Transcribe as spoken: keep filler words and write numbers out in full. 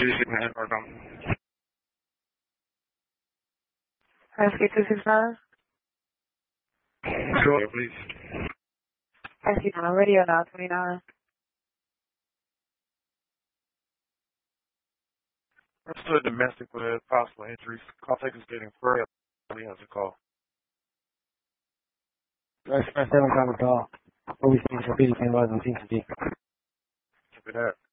Rescue two six nine. Sure, please. Rescue on radio now, twenty-nine. Understood domestic with possible injuries. Call takers getting frail. We have to call. Express seven time call. Police station, P D Ken Washington, T C G. Look at that.